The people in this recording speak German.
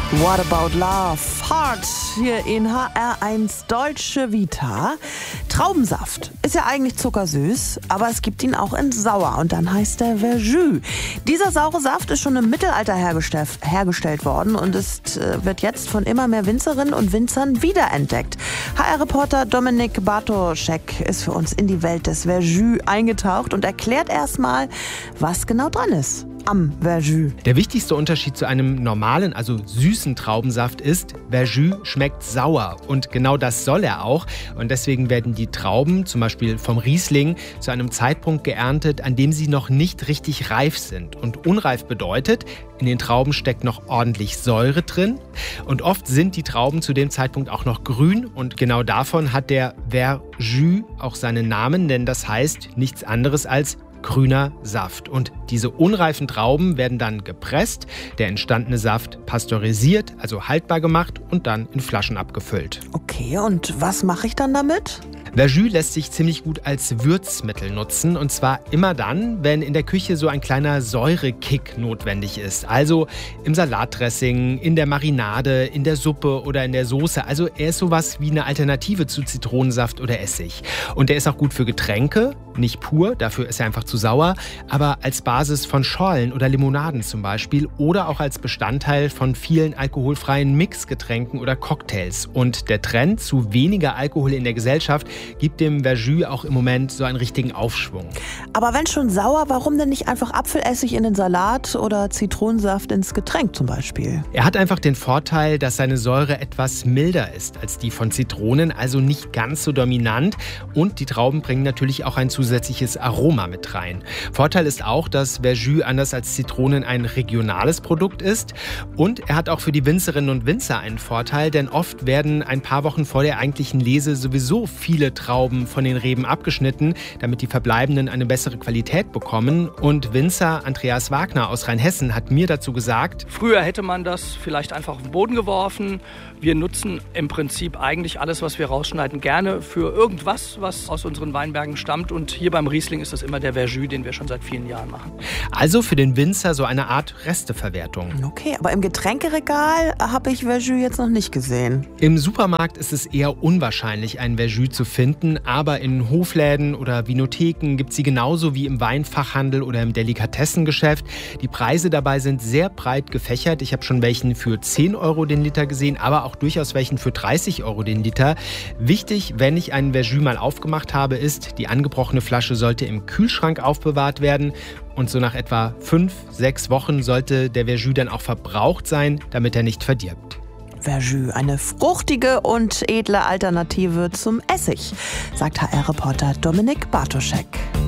What About Love? Heart hier in HR1 Deutsche Vita. Traubensaft ist ja eigentlich zuckersüß, aber es gibt ihn auch in sauer und dann heißt er Verjus. Dieser saure Saft ist schon im Mittelalter hergestellt worden und wird jetzt von immer mehr Winzerinnen und Winzern wiederentdeckt. HR-Reporter Dominik Bartoschek ist für uns in die Welt des Verjus eingetaucht und erklärt erstmal, was genau dran ist am Verjus. Der wichtigste Unterschied zu einem normalen, also süßen Traubensaft ist, Verjus schmeckt sauer und genau das soll er auch. Und deswegen werden die Trauben, zum Beispiel vom Riesling, zu einem Zeitpunkt geerntet, an dem sie noch nicht richtig reif sind. Und unreif bedeutet, in den Trauben steckt noch ordentlich Säure drin und oft sind die Trauben zu dem Zeitpunkt auch noch grün und genau davon hat der Verjus auch seinen Namen, denn das heißt nichts anderes als grüner Saft. Und diese unreifen Trauben werden dann gepresst, der entstandene Saft pasteurisiert, also haltbar gemacht und dann in Flaschen abgefüllt. Okay, und was mache ich dann damit? Verjus lässt sich ziemlich gut als Würzmittel nutzen und zwar immer dann, wenn in der Küche so ein kleiner Säurekick notwendig ist. Also im Salatdressing, in der Marinade, in der Suppe oder in der Soße. Also er ist sowas wie eine Alternative zu Zitronensaft oder Essig. Und er ist auch gut für Getränke, nicht pur, dafür ist er einfach zu sauer, aber als Basis von Schorlen oder Limonaden zum Beispiel oder auch als Bestandteil von vielen alkoholfreien Mixgetränken oder Cocktails. Und der Trend zu weniger Alkohol in der Gesellschaft gibt dem Verjus auch im Moment so einen richtigen Aufschwung. Aber wenn schon sauer, warum denn nicht einfach Apfelessig in den Salat oder Zitronensaft ins Getränk zum Beispiel? Er hat einfach den Vorteil, dass seine Säure etwas milder ist als die von Zitronen, also nicht ganz so dominant. Und die Trauben bringen natürlich auch ein zusätzliches Aroma mit rein. Vorteil ist auch, dass Verjus anders als Zitronen ein regionales Produkt ist. Und er hat auch für die Winzerinnen und Winzer einen Vorteil, denn oft werden ein paar Wochen vor der eigentlichen Lese sowieso viele Trauben von den Reben abgeschnitten, damit die verbleibenden eine bessere Qualität bekommen. Und Winzer Andreas Wagner aus Rheinhessen hat mir dazu gesagt: Früher hätte man das vielleicht einfach auf den Boden geworfen. Wir nutzen im Prinzip eigentlich alles, was wir rausschneiden, gerne für irgendwas, was aus unseren Weinbergen stammt. Und hier beim Riesling ist das immer der Verjus, den wir schon seit vielen Jahren machen. Also für den Winzer so eine Art Resteverwertung. Okay, aber im Getränkeregal habe ich Verjus jetzt noch nicht gesehen. Im Supermarkt ist es eher unwahrscheinlich, einen Verjus zu finden, aber in Hofläden oder Vinotheken gibt es sie genauso wie im Weinfachhandel oder im Delikatessengeschäft. Die Preise dabei sind sehr breit gefächert. Ich habe schon welchen für 10 Euro den Liter gesehen, aber auch durchaus welchen für 30 Euro den Liter. Wichtig, wenn ich einen Verjus mal aufgemacht habe, ist, die angebrochene Flasche sollte im Kühlschrank aufbewahrt werden und so nach etwa 5-6 Wochen sollte der Verjus dann auch verbraucht sein, damit er nicht verdirbt. Verjus, eine fruchtige und edle Alternative zum Essig, sagt HR-Reporter Dominik Bartoschek.